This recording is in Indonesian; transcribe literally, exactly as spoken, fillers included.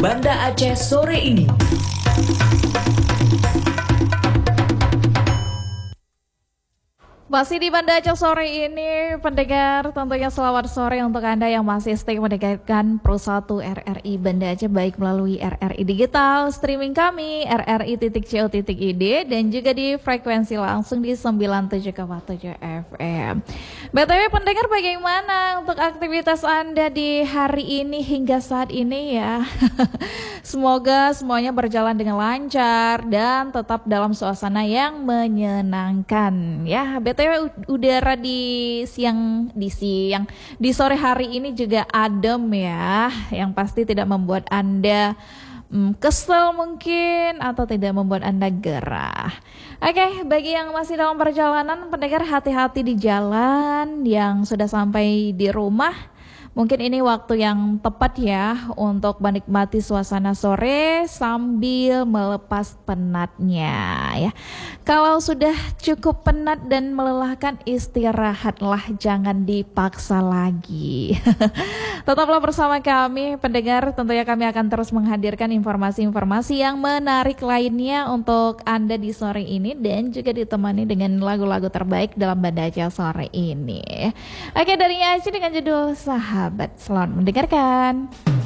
Banda Aceh sore ini. Masih di Banda Aceh sore ini, pendengar, tentunya selamat sore untuk Anda yang masih stay mendengarkan Pro satu R R I Banda Aceh, baik melalui R R I Digital, streaming kami r r i titik co titik i d, dan juga di frekuensi langsung di sembilan puluh tujuh koma tujuh F M. B T W pendengar, bagaimana untuk aktivitas Anda di hari ini hingga saat ini ya? Semoga semuanya berjalan dengan lancar dan tetap dalam suasana yang menyenangkan ya. B T W udara di siang di siang di sore hari ini juga adem ya, yang pasti tidak membuat Anda hmm, kesel mungkin atau tidak membuat Anda gerah. Oke, bagi yang masih dalam perjalanan, pendengar hati-hati di jalan. Yang sudah sampai di rumah, mungkin ini waktu yang tepat ya untuk menikmati suasana sore sambil melepas penatnya ya. Kalau sudah cukup penat dan melelahkan, istirahatlah, jangan dipaksa lagi. Tetaplah bersama kami pendengar, tentunya kami akan terus menghadirkan informasi-informasi yang menarik lainnya untuk Anda di sore ini, dan juga ditemani dengan lagu-lagu terbaik dalam Banda Aceh sore ini. Oke, dari Aceh dengan judul Sahabat. Selamat mendengarkan.